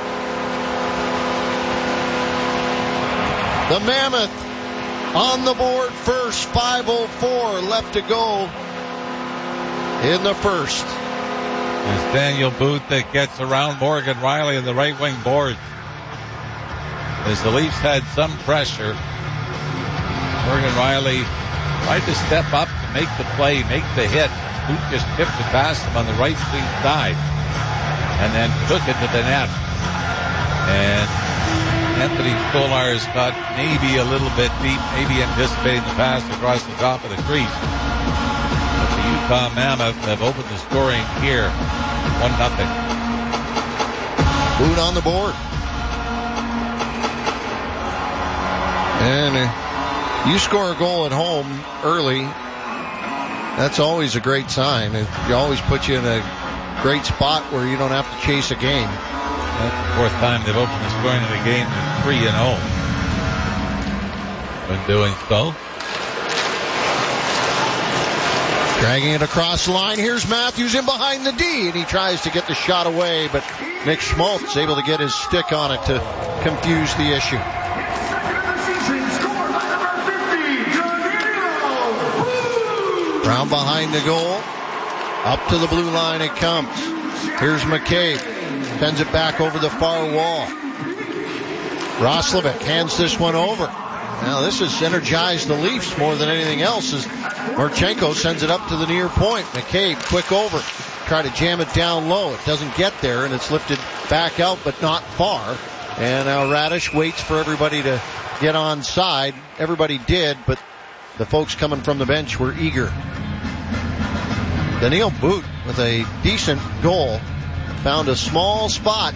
The Mammoth on the board first, five oh four left to go in the first. It's Daniel Booth that gets around Morgan Riley in the right wing boards. As the Leafs had some pressure, Morgan Riley tried to step up to make the play, make the hit. Booth just tipped it past him on the right wing side and then took it to the net. And Anthony Stolarz got maybe a little bit deep, maybe anticipating the pass across the top of the crease. But the Utah Mammoth have opened the scoring here, one nothing. Booth on the board. And uh, you score a goal at home early, that's always a great sign. It always puts you in a great spot where you don't have to chase a game. That's the fourth time they've opened the scoring of the game to three and oh. When doing so. Dragging it across the line. Here's Matthews in behind the D, and he tries to get the shot away, but Nick Schmaltz able to get his stick on it to confuse the issue. Round behind the goal. Up to the blue line it comes. Here's McCabe. Sends it back over the far wall. Roslovic hands this one over. Now this has energized the Leafs more than anything else as Marchenko sends it up to the near point. McCabe quick over. Try to jam it down low. It doesn't get there, and it's lifted back out but not far. And now Radish waits for everybody to get on side. Everybody did, but the folks coming from the bench were eager. Daniel Booth with a decent goal. Found a small spot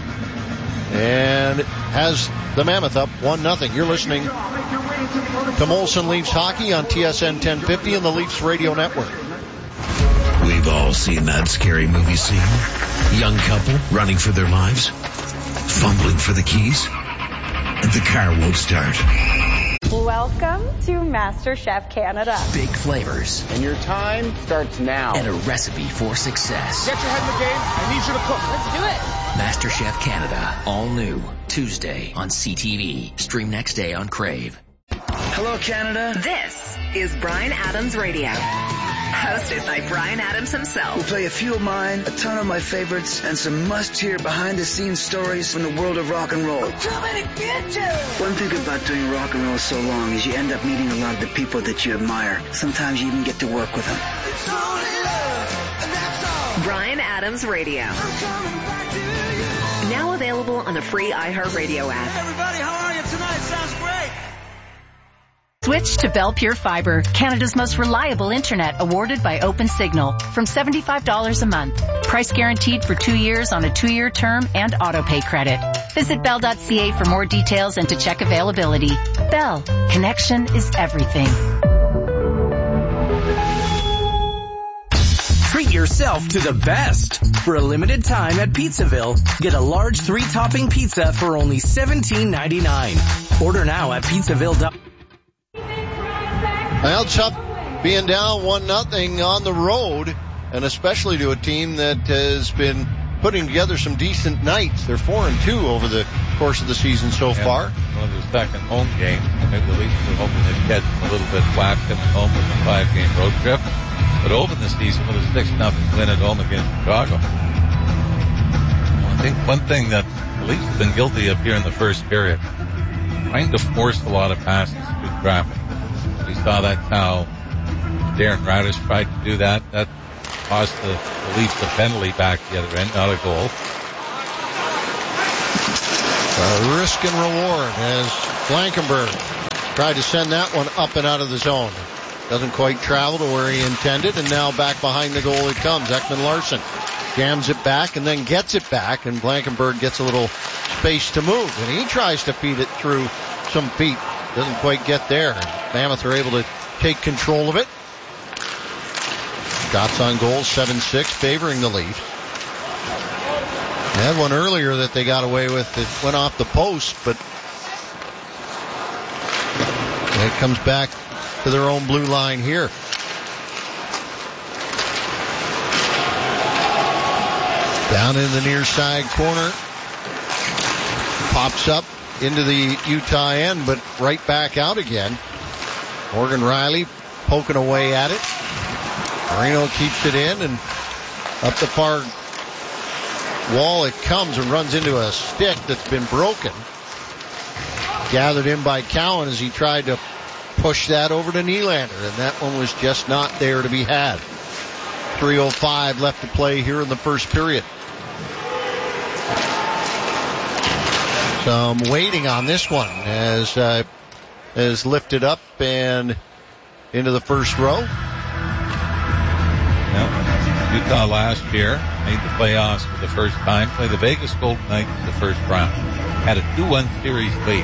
and has the Mammoth up one nothing. You're listening to Molson Leafs Hockey on T S N ten fifty and the Leafs Radio Network. We've all seen that scary movie scene. Young couple running for their lives, fumbling for the keys, and the car won't start. Welcome to MasterChef Canada. Big flavors. And your time starts now. And a recipe for success. Get your head in the game. I need you to cook. Let's do it. MasterChef Canada. All new. Tuesday on C T V. Stream next day on Crave. Hello, Canada. This is Bryan Adams Radio. Hosted by Bryan Adams himself. We'll play a few of mine, a ton of my favorites, and some must-hear behind-the-scenes stories from the world of rock and roll. Too many bitches! One thing about doing rock and roll so long is you end up meeting a lot of the people that you admire. Sometimes you even get to work with them. Bryan Adams Radio. Now available on the free iHeartRadio app. Everybody, how are you tonight? Sounds great. Switch to Bell Pure Fiber, Canada's most reliable internet, awarded by Open Signal, from seventy-five dollars a month. Price guaranteed for two years on a two-year term and auto-pay credit. Visit bell dot c a for more details and to check availability. Bell, connection is everything. treat yourself to the best. For a limited time at Pizzaville, get a large three-topping pizza for only seventeen ninety-nine. Order now at pizzaville dot com. Well, tough being down one nothing on the road, and especially to a team that has been putting together some decent nights. They're four and two over the course of the season so yeah, far. One of the second home games. I think the Leafs were hoping to catch a little bit flat coming home with a five-game road trip, but open the season with a six nothing win at home against Chicago. I think one thing that the Leafs have been guilty of here in the first period, trying to force a lot of passes through traffic. We saw that how Darren Radish tried to do that. That cost the, the Leafs a penalty back the other end, not a goal. A risk and reward as Blankenberg tried to send that one up and out of the zone. Doesn't quite travel to where he intended, and now back behind the goal it comes. Ekman Larsson jams it back and then gets it back, and Blankenberg gets a little space to move, and he tries to feed it through some feet. Doesn't quite get there. Mammoth are able to take control of it. Shots on goal, seven six, favoring the Leafs. They had one earlier that they got away with that went off the post, but it comes back to their own blue line here. Down in the near side corner. Pops up into the Utah end, but right back out again. Morgan Riley poking away at it. Marino keeps it in, and up the far wall it comes and runs into a stick that's been broken. Gathered in by Cowan as he tried to push that over to Nylander, and that one was just not there to be had. three oh five left to play here in the first period. Some waiting on this one as uh, is lifted up and into the first row. Yep. Utah last year made the playoffs for the first time. Played the Vegas Golden Knights in the first round. Had a two one series lead.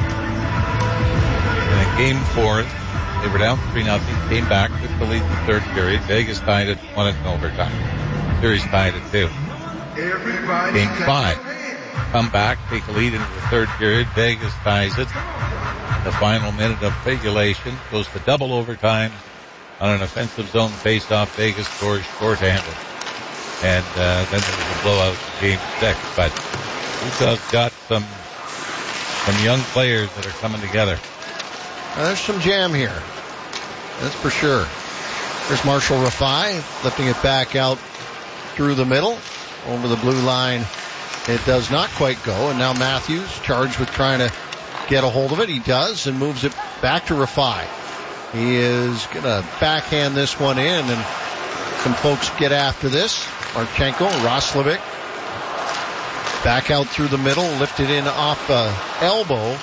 And in game four, they were down three nothing. Came back, took the lead in the third period. Vegas tied it, won it in overtime. Series tied at two. Game five. Come back, take a lead into the third period. Vegas ties it. The final minute of regulation goes to double overtime on an offensive zone face-off. Vegas scores shorthanded. And uh, then there was a blowout in game six. But Utah's got some some young players that are coming together. Uh, there's some jam here. That's for sure. There's Marshall Rafai lifting it back out through the middle. Over the blue line. It does not quite go, and now Matthews charged with trying to get a hold of it. He does, and moves it back to Rafai. He is going to backhand this one in, and some folks get after this. Marchenko, Roslovic, back out through the middle, lifted in off uh, elbow,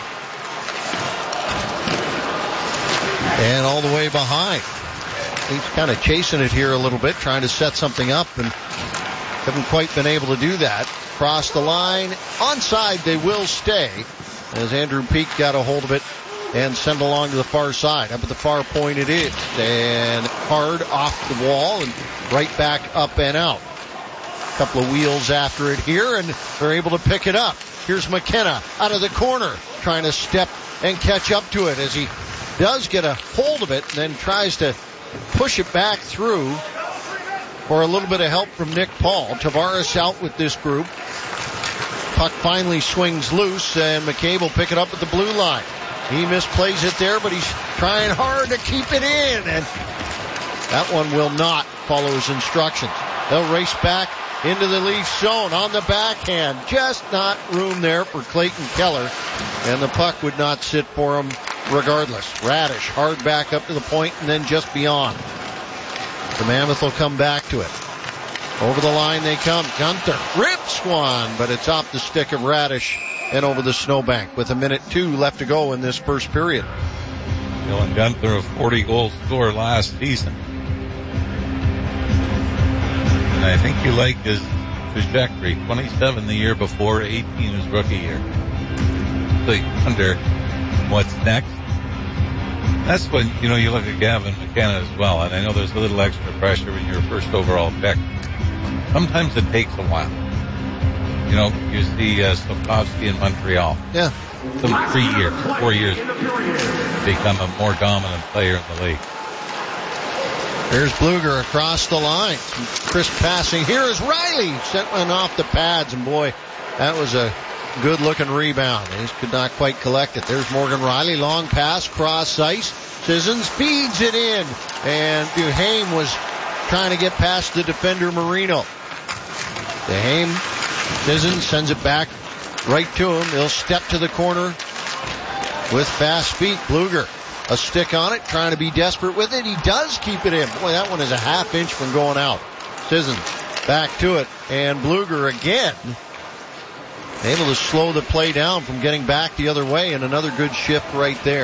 and all the way behind. He's kind of chasing it here a little bit, trying to set something up, and haven't quite been able to do that. Cross the line. Onside, they will stay as Andrew Peeke got a hold of it and sent along to the far side. Up at the far point it is. And hard off the wall and right back up and out. A couple of wheels after it here, and they're able to pick it up. Here's McKenna out of the corner trying to step and catch up to it as he does get a hold of it and then tries to push it back through. For a little bit of help from Nick Paul. Tavares out with this group. Puck finally swings loose, and McCabe will pick it up at the blue line. He misplays it there, but he's trying hard to keep it in, and that one will not follow his instructions. They'll race back into the Leafs zone on the backhand. Just not room there for Clayton Keller, and the puck would not sit for him regardless. Radish hard back up to the point and then just beyond. The Mammoth will come back to it. Over the line they come. Gunther rips one, but it's off the stick of Radish and over the snowbank with a minute two left to go in this first period. Dylan Gunther, a forty goal scorer last season. And I think you like his trajectory. twenty-seven the year before, eighteen his rookie year. So you wonder what's next. That's when, you know, you look at Gavin McKenna as well, and I know there's a little extra pressure when you're first overall pick. Sometimes it takes a while. You know, you see uh, Slafkovsky in Montreal. Yeah. Some three years, four years, become a more dominant player in the league. Here's Bluger across the line. Crisp passing. Here is Riley. Sent one off the pads, and boy, that was a good-looking rebound. He could not quite collect it. There's Morgan Riley. Long pass, cross ice. Sissons feeds it in, and Duhaime was trying to get past the defender Marino. Duhaime, Sissons sends it back right to him. He'll step to the corner with fast feet. Bluger, a stick on it, trying to be desperate with it. He does keep it in. Boy, that one is a half inch from going out. Sissons back to it, and Bluger again able to slow the play down from getting back the other way, and another good shift right there.